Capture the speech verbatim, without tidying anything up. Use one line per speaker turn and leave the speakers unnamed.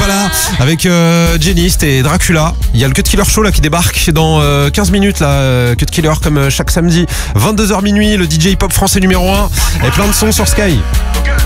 Voilà, avec euh, Genist et Dracula. Il y a le Cut Killer Show là qui débarque dans euh, quinze minutes là. euh, Cut Killer comme euh, chaque samedi, vingt-deux heures minuit, le D J hip-hop français numéro un. Et plein de sons sur Sky.